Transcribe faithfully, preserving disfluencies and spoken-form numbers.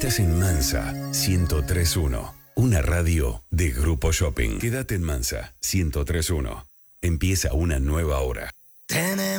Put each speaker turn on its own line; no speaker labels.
Estás en Mansa ciento tres punto uno, una radio de Grupo Shopping. Quédate en Mansa ciento tres punto uno. Empieza una nueva hora.
Tenemos